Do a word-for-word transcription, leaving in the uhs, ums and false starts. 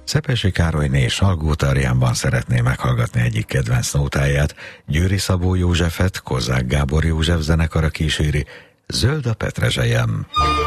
Szepesi Károlyné Salgótarjánban szeretné meghallgatni egyik kedvenc nótáját. Győri Szabó Józsefet Kozzák Gábor József zenekara kíséri, Zöld a petrezselyem.